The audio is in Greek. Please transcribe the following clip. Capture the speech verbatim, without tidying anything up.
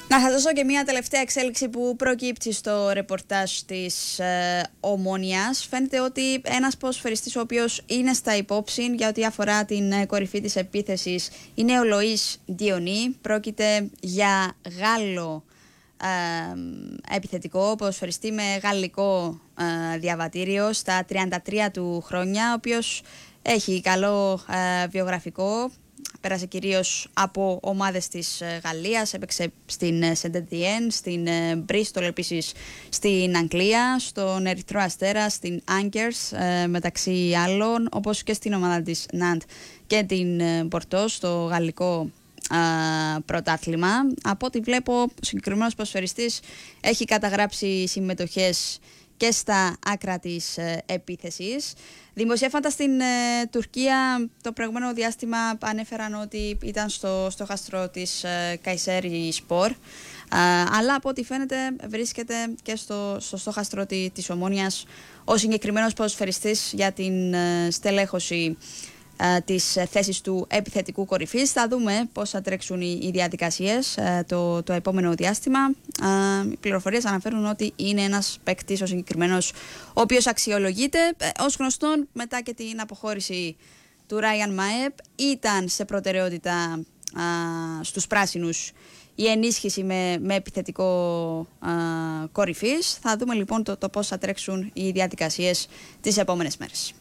Να σας δώσω και μια τελευταία εξέλιξη που προκύπτει στο ρεπορτάζ της ε, Ομόνοιας. Φαίνεται ότι ένας ποδοσφαιριστής ο οποίος είναι στα υπόψη για ό,τι αφορά την ε, κορυφή της επίθεσης είναι ο Λοΐς Διονύ. Πρόκειται για Γάλλο ε, επιθετικό ποδοσφαιριστή με γαλλικό ε, διαβατήριο στα τριάντα τρία του χρόνια, ο οποίος έχει καλό ε, βιογραφικό. Πέρασε κυρίως από ομάδες της Γαλλίας, έπαιξε στην Saint-Étienne, στην Bristol, επίσης στην Αγγλία, στον Ερυθρό Αστέρα, στην Angers μεταξύ άλλων, όπως και στην ομάδα της Nantes και την Πορτό στο γαλλικό α, πρωτάθλημα. Από ό,τι βλέπω, ο συγκεκριμένος ποδοσφαιριστής έχει καταγράψει συμμετοχές και στα άκρα της ε, επίθεσης. Δημοσιεύματα στην ε, Τουρκία το προηγούμενο διάστημα ανέφεραν ότι ήταν στο στόχαστρο της ε, Kayseri Spor, αλλά από ό,τι φαίνεται βρίσκεται και στο, στο στόχαστρο τη, της Ομόνοιας ο συγκεκριμένος ποδοσφαιριστής για την ε, στελέχωση ε, της θέσης του επιθετικού κορυφής. Θα δούμε πώς θα τρέξουν οι, οι διαδικασίες ε, το, το επόμενο διάστημα. Ε, οι πληροφορίες αναφέρουν ότι είναι ένας παίκτης ο συγκεκριμένος, ο οποίος αξιολογείται. Ε, ως γνωστόν, μετά και την αποχώρηση του Ράιαν Μαέπ, ήταν σε προτεραιότητα ε, στους πράσινους η ενίσχυση με, με επιθετικό ε, κορυφής. Θα δούμε λοιπόν το, το πώς θα τρέξουν οι διαδικασίες τις επόμενες μέρες.